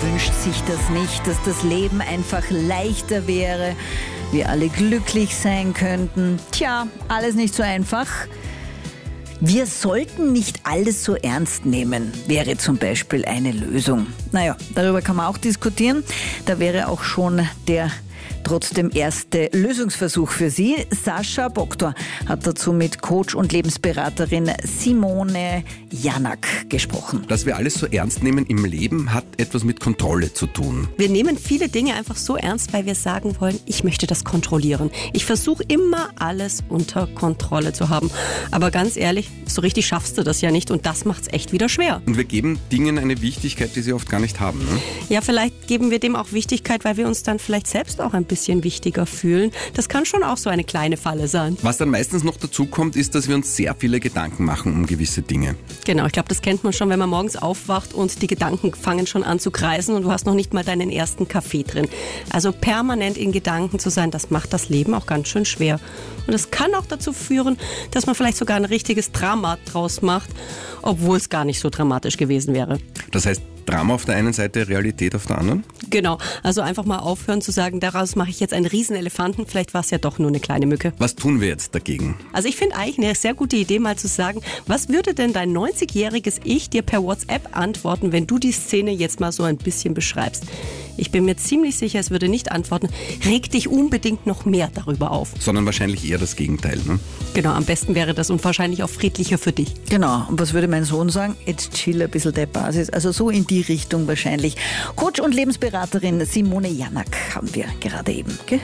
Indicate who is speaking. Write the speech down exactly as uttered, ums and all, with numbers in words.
Speaker 1: wünscht sich das nicht, dass das Leben einfach leichter wäre, wir alle glücklich sein könnten. Tja, alles nicht so einfach. Wir sollten nicht alles so ernst nehmen, wäre zum Beispiel eine Lösung. Naja, darüber kann man auch diskutieren. Da wäre auch schon der trotzdem erste Lösungsversuch für Sie. Sascha Boktor hat dazu mit Coach und Lebensberaterin Simone Janak gesprochen.
Speaker 2: Dass wir alles so ernst nehmen im Leben, hat etwas mit Kontrolle zu tun.
Speaker 3: Wir nehmen viele Dinge einfach so ernst, weil wir sagen wollen, ich möchte das kontrollieren. Ich versuche immer alles unter Kontrolle zu haben. Aber ganz ehrlich, so richtig schaffst du das ja nicht und das macht es echt wieder schwer.
Speaker 2: Und wir geben Dingen eine Wichtigkeit, die sie oft gar nicht haben. Ne?
Speaker 3: Ja, vielleicht geben wir dem auch Wichtigkeit, weil wir uns dann vielleicht selbst auch ein bisschen wichtiger fühlen. Das kann schon auch so eine kleine Falle sein.
Speaker 2: Was dann meistens noch dazu kommt, ist, dass wir uns sehr viele Gedanken machen um gewisse Dinge.
Speaker 3: Genau, ich glaube, das kennt man schon, wenn man morgens aufwacht und die Gedanken fangen schon an zu kreisen und du hast noch nicht mal deinen ersten Kaffee drin. Also permanent in Gedanken zu sein, das macht das Leben auch ganz schön schwer. Und es kann auch dazu führen, dass man vielleicht sogar ein richtiges Drama draus macht, obwohl es gar nicht so dramatisch gewesen wäre.
Speaker 2: Das heißt, Drama auf der einen Seite, Realität auf der anderen?
Speaker 3: Genau, also einfach mal aufhören zu sagen, daraus mache ich jetzt einen Riesenelefanten, vielleicht war es ja doch nur eine kleine Mücke.
Speaker 2: Was tun wir jetzt dagegen?
Speaker 3: Also ich finde eigentlich eine sehr gute Idee, mal zu sagen, was würde denn dein neunzigjähriges Ich dir per WhatsApp antworten, wenn du die Szene jetzt mal so ein bisschen beschreibst? Ich bin mir ziemlich sicher, es würde nicht antworten, reg dich unbedingt noch mehr darüber auf.
Speaker 2: Sondern wahrscheinlich eher das Gegenteil, ne?
Speaker 3: Genau, am besten wäre das und wahrscheinlich auch friedlicher für dich.
Speaker 1: Genau, und was würde mein Sohn sagen? Jetzt chill ein bisschen der Basis. Also so in die Richtung wahrscheinlich. Coach und Lebensberaterin Simone Janak haben wir gerade eben gehört.